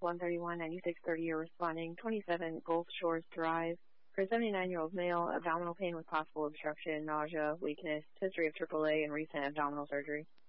131-9630. You're responding 27 Gulf Shores Drive. For a 79-year-old male, abdominal pain with possible obstruction, nausea, weakness, history of AAA, and recent abdominal surgery.